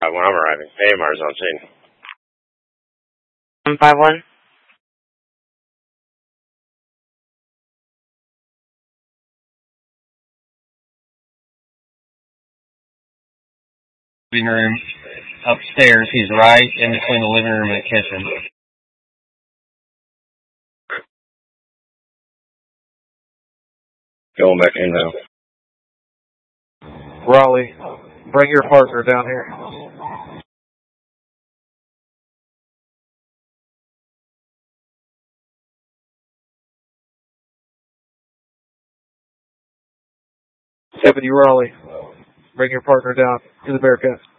when I'm arriving. AMR's on scene. 151. Living room upstairs. He's right in between the living room and the kitchen. Going back in now. Raleigh, bring your partner down here. Deputy Raleigh, bring your partner down to the Bearcat.